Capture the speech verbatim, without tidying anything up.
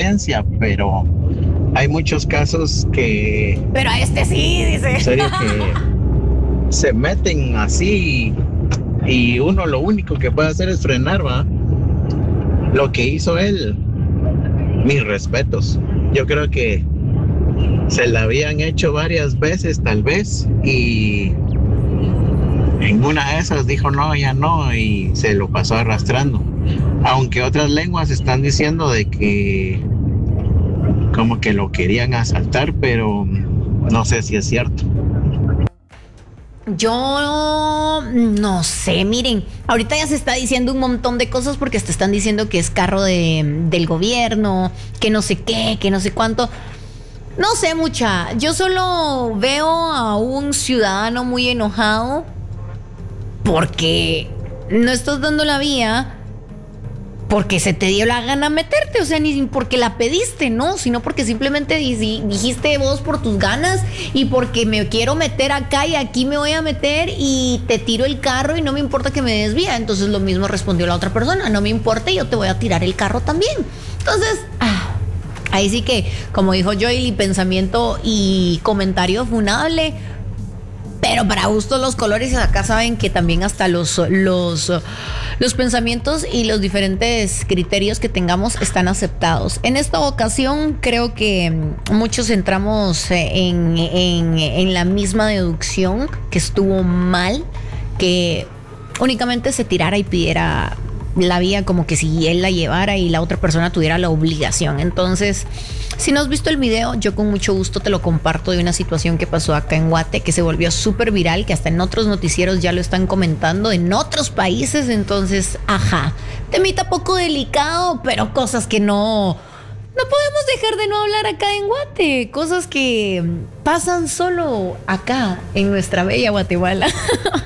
evidencia, pero hay muchos casos que... Pero a este sí, dice. En serio que se meten así y uno lo único que puede hacer es frenar, ¿va? Lo que hizo él, mis respetos. Yo creo que se la habían hecho varias veces tal vez y en una de esas dijo no, ya no y se lo pasó arrastrando. Aunque otras lenguas están diciendo de que como que lo querían asaltar, pero no sé si es cierto. Yo no sé, miren, ahorita ya se está diciendo un montón de cosas porque te están diciendo que es carro de, del gobierno, que no sé qué, que no sé cuánto. No sé, mucha, yo solo veo a un ciudadano muy enojado porque no estás dando la vía porque se te dio la gana meterte, o sea, ni porque la pediste, no, sino porque simplemente dijiste vos por tus ganas y porque me quiero meter acá y aquí me voy a meter y te tiro el carro y no me importa que me desvía. Entonces lo mismo respondió la otra persona, no me importa, yo te voy a tirar el carro también. Entonces, ah, ahí sí que, como dijo Joely, pensamiento y comentario funable. Pero para gustos los colores, acá saben que también hasta los, los, los pensamientos y los diferentes criterios que tengamos están aceptados. En esta ocasión creo que muchos entramos en, en, en la misma deducción, que estuvo mal, que únicamente se tirara y pidiera la vía como que si él la llevara y la otra persona tuviera la obligación. Entonces, si no has visto el video, yo con mucho gusto te lo comparto de una situación que pasó acá en Guate, que se volvió súper viral, que hasta en otros noticieros ya lo están comentando, en otros países. Entonces, ajá, temita poco delicado, pero cosas que no... No podemos dejar de no hablar acá en Guate, cosas que pasan solo acá en nuestra bella Guatemala.